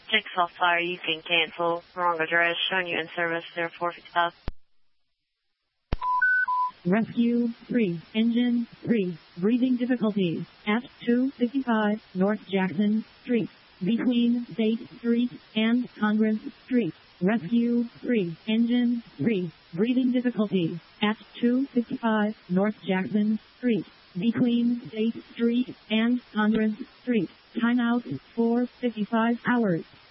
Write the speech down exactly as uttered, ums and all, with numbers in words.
Jigsaw Fire, you can cancel. Wrong address, showing you in service, therefore fifty-five. Rescue three, Engine three, breathing difficulties at two fifty-five North Jackson Street, between State Street and Congress Street. Rescue three, Engine three, breathing difficulties at two fifty-five North Jackson Street, between State Street and Congress Street. Timeout for fifty-five hours.